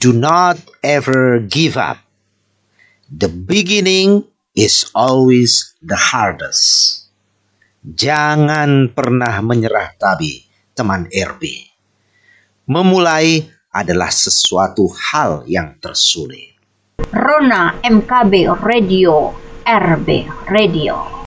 Do not ever give up. The beginning is always the hardest. Jangan pernah menyerah teman RB. Memulai adalah sesuatu hal yang tersulit. Rona MKB Radio, RB Radio.